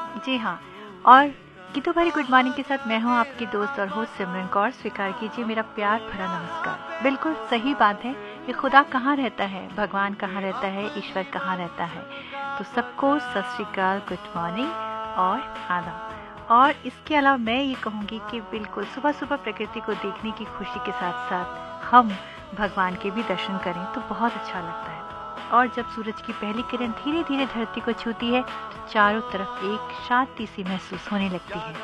जी हाँ, और गीतों भरी गुड मॉर्निंग के साथ मैं हूँ आपकी दोस्त और होस्ट सिमरन कौर। स्वीकार कीजिए मेरा प्यार भरा नमस्कार। बिल्कुल सही बात है कि खुदा कहाँ रहता है, भगवान कहाँ रहता है, ईश्वर कहाँ रहता है। तो सबको सत श्री अकाल, गुड मॉर्निंग और आदाब। और इसके अलावा मैं ये कहूँगी कि बिल्कुल सुबह सुबह प्रकृति को देखने की खुशी के साथ साथ हम भगवान के भी दर्शन करें तो बहुत अच्छा लगता है। और जब सूरज की पहली किरण धीरे धीरे धरती को छूती है तो चारों तरफ एक शांति सी महसूस होने लगती है।